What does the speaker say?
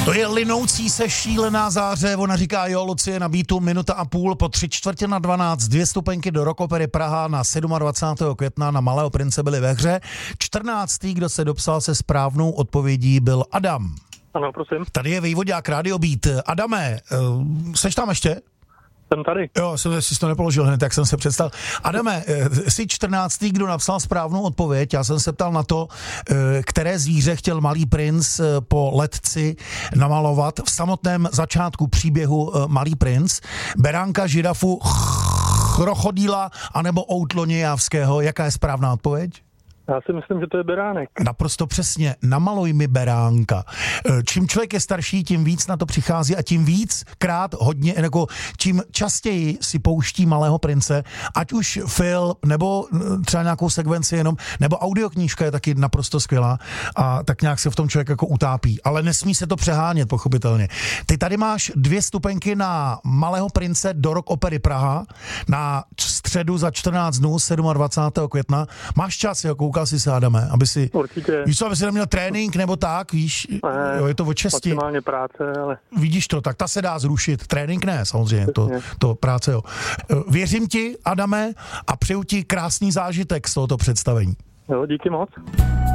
To je linoucí se šílená záře, ona říká jo, Lucie, na beatu 1,5 minuty po 11:45, 2 stupenky do Rock Opery Praha na 27. května na Malého prince byly ve hře. 14. kdo se dopsal se správnou odpovědí, byl Adam. Ano, prosím. Tady je Vejvodák Radio Beat. Adame, seš tam ještě? Jsem tady. Jo, jsem si to nepoložil hned, tak jsem se představil. Adame, jsi 14. kdo napsal správnou odpověď. Já jsem se ptal na to, které zvíře chtěl Malý princ po letci namalovat v samotném začátku příběhu Malý princ. Beránka, žirafu, krokodýla anebo outlo nějakého. Jaká je správná odpověď? Já si myslím, že to je beránek. Naprosto přesně. Namaluj mi beránka. Čím člověk je starší, tím víc na to přichází a tím víc krát hodně, jako čím častěji si pouští Malého prince, ať už film, nebo třeba nějakou sekvenci jenom, nebo audioknížka je taky naprosto skvělá a tak nějak se v tom člověk jako utápí. Ale nesmí se to přehánět, pochopitelně. Ty tady máš 2 stupenky na Malého prince do Rock Opery Praha na středu za 14 dnů, 27. května. Máš čas, jako koukal jsi se, Adame, aby si... Určitě. Víš co, aby si neměl trénink nebo tak, víš? Ne, jo, je to o česti. Maximálně práce, ale... Vidíš to, tak ta se dá zrušit. Trénink ne, samozřejmě, to práce, jo. Věřím ti, Adame, a přeju ti krásný zážitek z tohoto představení. Jo, díky moc.